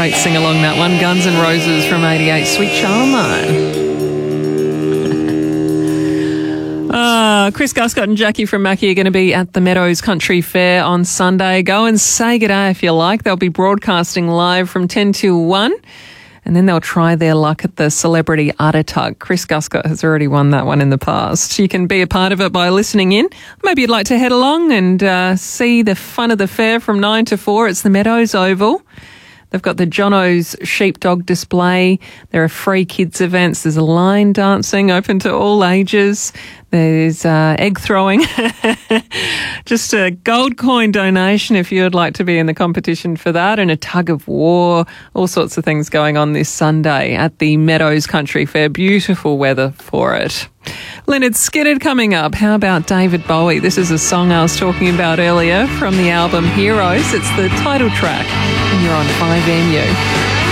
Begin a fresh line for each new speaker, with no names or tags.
Great sing-along, that one. Guns N' Roses from 88, Sweet Child Mine. Chris Guscott and Jackie from Mackie are going to be at the Meadows Country Fair on Sunday. Go and say g'day if you like. They'll be broadcasting live from 10 till 1. And then they'll try their luck at the Celebrity Udder Tug. Chris Guscott has already won that one in the past. You can be a part of it by listening in. Maybe you'd like to head along and see the fun of the fair from 9 to 4. It's the Meadows Oval. They've got the Jono's sheepdog display. There are free kids events. There's a line dancing open to all ages. There's egg throwing. Just a gold coin donation if you would like to be in the competition for that, and a tug of war. All sorts of things going on this Sunday at the Meadows Country Fair. Beautiful weather for it. Lynyrd Skynyrd coming up. How about David Bowie? This is a song I was talking about earlier from the album Heroes. It's the title track, and you're on 5MU.